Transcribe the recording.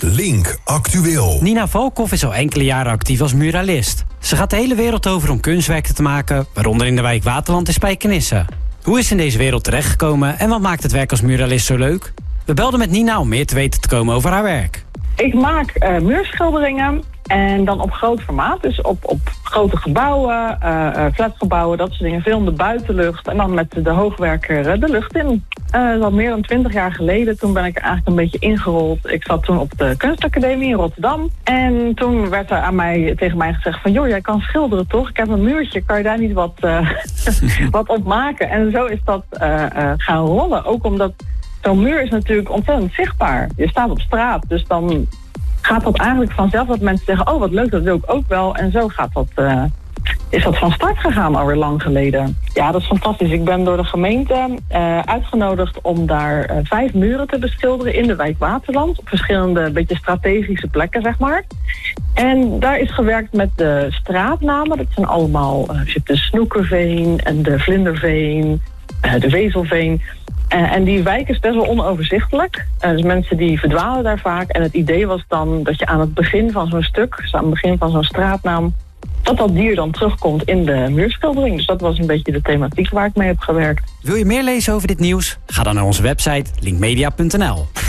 Link Actueel. Nina Valkhoff is al enkele jaren actief als muralist. Ze gaat de hele wereld over om kunstwerken te maken, waaronder in de wijk Waterland in Spijkenisse. Hoe is ze in deze wereld terechtgekomen en wat maakt het werk als muralist zo leuk? We belden met Nina om meer te weten te komen over haar werk. Ik maak muurschilderingen en dan op groot formaat. Dus op grote gebouwen, flatgebouwen, dat soort dingen. Veel in de buitenlucht en dan met de hoogwerker de lucht in. Dat al meer dan 20 jaar geleden. Toen ben ik er eigenlijk een beetje ingerold. Ik zat toen op de kunstacademie in Rotterdam. En toen werd er tegen mij gezegd van... joh, jij kan schilderen toch? Ik heb een muurtje, kan je daar niet wat op maken? En zo is dat gaan rollen. Ook omdat zo'n muur is natuurlijk ontzettend zichtbaar. Je staat op straat, dus dan gaat dat eigenlijk vanzelf dat mensen zeggen... oh, wat leuk, dat wil ik ook wel. En zo is dat van start gegaan alweer lang geleden. Ja, dat is fantastisch. Ik ben door de gemeente uitgenodigd om daar 5 muren te beschilderen in de wijk Waterland. Op verschillende, beetje strategische plekken, zeg maar. En daar is gewerkt met de straatnamen. Dat zijn allemaal de Snoekerveen en de Vlinderveen, de Wezelveen... En die wijk is best wel onoverzichtelijk. Dus mensen die verdwalen daar vaak. En het idee was dan dat je aan het begin van zo'n stuk... dus aan het begin van zo'n straatnaam... dat dier dan terugkomt in de muurschildering. Dus dat was een beetje de thematiek waar ik mee heb gewerkt. Wil je meer lezen over dit nieuws? Ga dan naar onze website linkmedia.nl.